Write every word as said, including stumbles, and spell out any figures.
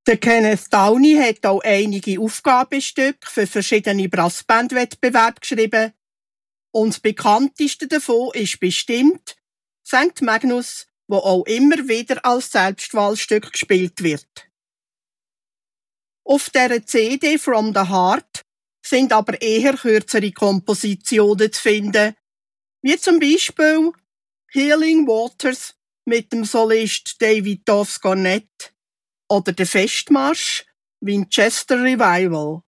Der Kenneth Downey hat auch einige Aufgabestücke für verschiedene Brassbandwettbewerbe geschrieben. Und das bekannteste davon ist bestimmt Sankt Magnus, wo auch immer wieder als Selbstwahlstück gespielt wird. Auf dieser C D From the Heart sind aber eher kürzere Kompositionen zu finden, wie zum Beispiel Healing Waters mit dem Solist David Doss Garnett oder der Festmarsch Winchester Revival.